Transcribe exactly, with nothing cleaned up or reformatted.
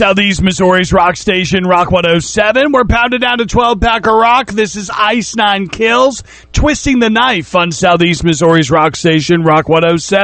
Southeast Missouri's rock station, Rock one oh seven. We're pounded down to twelve pack of rock. This is Ice Nine Kills, Twisting the Knife on Southeast Missouri's rock station, Rock one oh seven.